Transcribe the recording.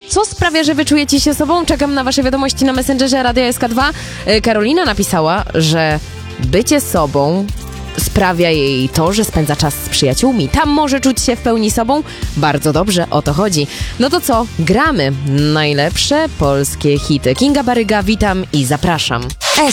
Co sprawia, że wy czujecie się sobą? Czekam na wasze wiadomości na Messengerze Radia SK2. Karolina napisała, że bycie sobą sprawia jej to, że spędza czas z przyjaciółmi. Tam może czuć się w pełni sobą. Bardzo dobrze, o to chodzi. No to co? Gramy najlepsze polskie hity. Kinga Baryga, witam i zapraszam.